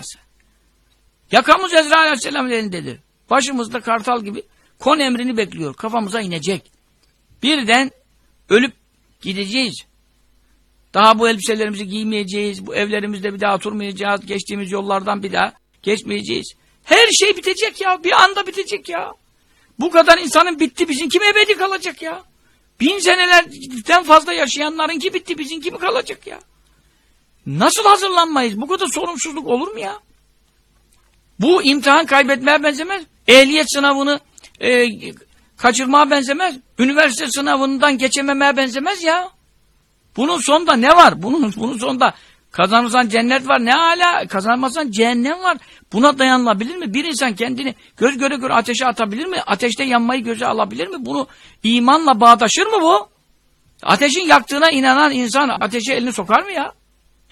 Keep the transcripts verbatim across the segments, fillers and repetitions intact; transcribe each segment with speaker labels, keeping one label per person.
Speaker 1: belası. Yakamız Ezrail Aleyhisselam'ın elindedir. Başımızda kartal gibi kon emrini bekliyor. Kafamıza inecek. Birden ölüp gideceğiz. Daha bu elbiselerimizi giymeyeceğiz. Bu evlerimizde bir daha oturmayacağız. Geçtiğimiz yollardan bir daha geçmeyeceğiz. Her şey bitecek ya. Bir anda bitecek ya. Bu kadar insanın bitti. Bizimki mi ebedi kalacak ya? Bin senelerden fazla yaşayanlarınki bitti. Bizimki mi kalacak ya? Nasıl hazırlanmayız? Bu kadar sorumsuzluk olur mu ya? Bu imtihan kaybetmeye benzemez. Ehliyet sınavını e, kaçırmaya benzemez. Üniversite sınavından geçememeye benzemez ya. Bunun sonunda ne var? Bunun, bunun sonunda kazanırsan cennet var. Ne hala? Kazanmazsan cehennem var. Buna dayanılabilir mi? Bir insan kendini göz göre göre ateşe atabilir mi? Ateşte yanmayı göze alabilir mi? Bunu imanla bağdaşır mı bu? Ateşin yaktığına inanan insan ateşe elini sokar mı ya?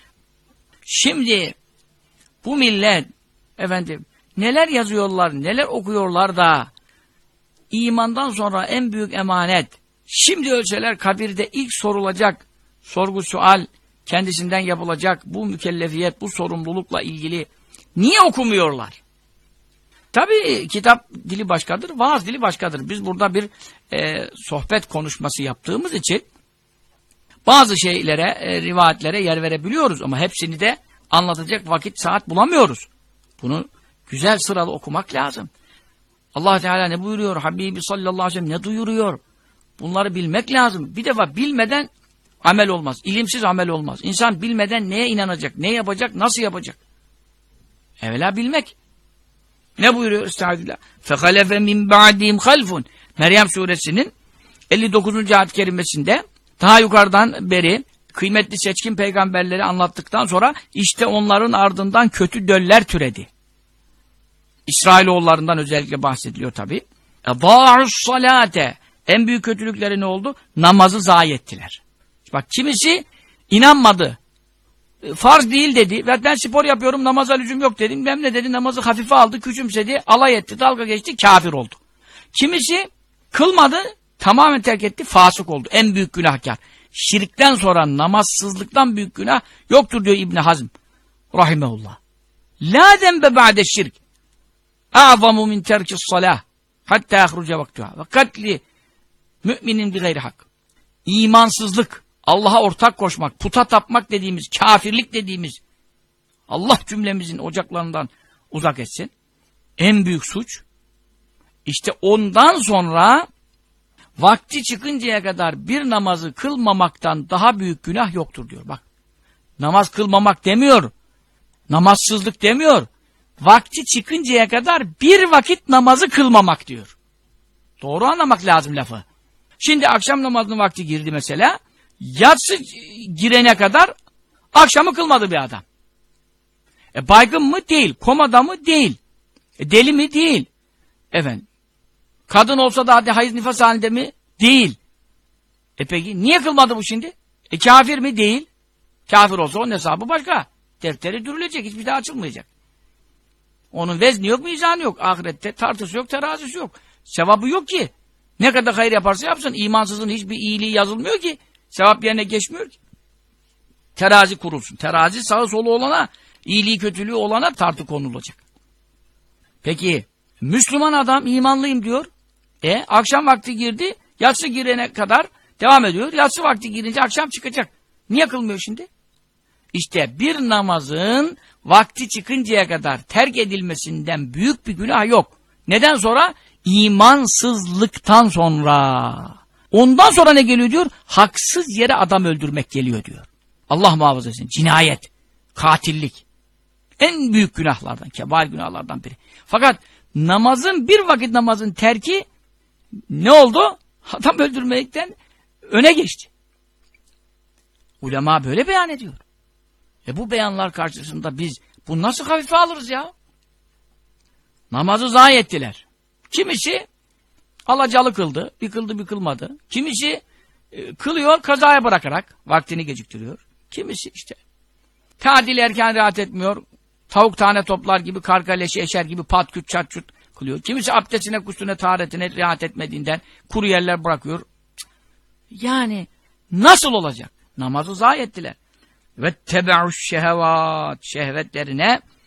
Speaker 1: Şimdi bu millet efendim neler yazıyorlar, neler okuyorlar da imandan sonra en büyük emanet. Şimdi ölseler kabirde ilk sorulacak sorgu sual kendisinden yapılacak bu mükellefiyet, bu sorumlulukla ilgili niye okumuyorlar? Tabii kitap dili başkadır, vaaz dili başkadır. Biz burada bir e, sohbet konuşması yaptığımız için bazı şeylere, e, rivayetlere yer verebiliyoruz ama hepsini de anlatacak vakit, saat bulamıyoruz. Bunu güzel sıralı okumak lazım. Allah Teala ne buyuruyor? Habibi sallallahu aleyhi ve sellem ne duyuruyor? Bunları bilmek lazım. Bir defa bilmeden amel olmaz. İlimsiz amel olmaz. İnsan bilmeden neye inanacak, ne yapacak, nasıl yapacak? Evvela bilmek. Ne buyuruyor? Estağfirullah. فَخَلَفَ مِنْ بَعْدِهِمْ خَلْفٌ Meryem suresinin elli dokuzuncu ayet-i kerimesinde daha yukarıdan beri kıymetli seçkin peygamberleri anlattıktan sonra işte onların ardından kötü döller türedi. İsrailoğullarından özellikle bahsediliyor tabi. اَضَاعُ الصَّلَاةَ En büyük kötülükleri ne oldu? Namazı zayi ettiler. Bak kimisi inanmadı. Farz değil dedi. Ve ben spor yapıyorum, namaza lüzum yok dedim. Ben ne dedi? Namazı hafife aldı, küçümsedi, alay etti, dalga geçti, kafir oldu. Kimisi kılmadı, tamamen terk etti, fasık oldu. En büyük günahkar. Şirkten sonra namazsızlıktan büyük günah yoktur diyor İbn Hazm rahimehullah. La dembe ba'de şirk a'zamu min terkis salah hatta yahruca vaktuha ve katli müminin bi gayri hak. İmansızlık, Allah'a ortak koşmak, puta tapmak dediğimiz, kafirlik dediğimiz, Allah cümlemizin ocaklarından uzak etsin. En büyük suç. İşte ondan sonra vakti çıkıncaya kadar bir namazı kılmamaktan daha büyük günah yoktur diyor. Bak, namaz kılmamak demiyor, namazsızlık demiyor. Vakti çıkıncaya kadar bir vakit namazı kılmamak diyor. Doğru anlamak lazım lafı. Şimdi akşam namazının vakti girdi mesela, yatsı girene kadar akşamı kılmadı bir adam. E baygın mı? Değil. Komada mı? Değil. E deli mi? Değil. Efendim, kadın olsa da hadi hayız nifas halinde mi? Değil. E peki niye kılmadı bu şimdi? E kafir mi? Değil. Kafir olsa onun hesabı başka. Defteri dürülecek, hiçbir daha açılmayacak. Onun vezni yok, mizanı yok. Ahirette tartısı yok, terazisi yok. Sevabı yok ki. Ne kadar hayır yaparsa yapsın, imansızın hiçbir iyiliği yazılmıyor ki. Sevap yerine geçmiyor ki. Terazi kurulsun. Terazi sağı solu olana, iyiliği kötülüğü olana tartı konulacak. Peki, Müslüman adam imanlıyım diyor. E, akşam vakti girdi, yatsı girene kadar devam ediyor. Yatsı vakti girince akşam çıkacak. Niye kılmıyor şimdi? İşte bir namazın vakti çıkıncaya kadar terk edilmesinden büyük bir günah yok. Neden sonra? İmansızlıktan sonra. Ondan sonra ne geliyor diyor? Haksız yere adam öldürmek geliyor diyor. Allah muhafaza etsin. Cinayet, katillik. En büyük günahlardan, kebair günahlardan biri. Fakat namazın, bir vakit namazın terki ne oldu? Adam öldürmekten öne geçti. Ulema böyle beyan ediyor. E bu beyanlar karşısında biz bunu nasıl hafife alırız ya? Namazı zayi ettiler. Kimisi alacalı kıldı, bir kıldı bir kılmadı. Kimisi e, kılıyor kazaya bırakarak, vaktini geciktiriyor. Kimisi işte tadil erken rahat etmiyor, tavuk tane toplar gibi, karga leşi eşer gibi pat küt çat çut kılıyor. Kimisi abdestine, kustune, taharetine rahat etmediğinden kuru yerler bırakıyor. Yani nasıl olacak? Namazı zayi ettiler. Ve tebe'uş şehvat, şehvetlerine